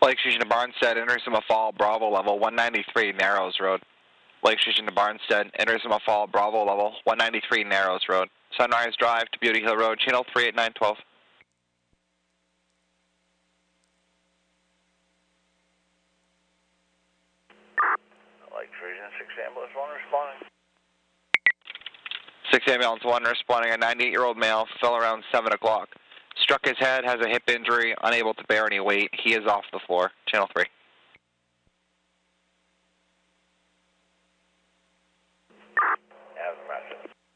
Lake Station to Barnstead, Intersima Fall, Bravo level, 193 Narrows Road. Lake Station to Barnstead, Intersima Fall, Bravo level, 193 Narrows Road. Sunrise Drive to Beauty Hill Road, channel 38912. Lake Station, 6 ambulance 1 responding. 6 ambulance 1 responding, a 98-year-old male fell around 7 o'clock. Struck his head, has a hip injury, unable to bear any weight. He is off the floor, channel 3.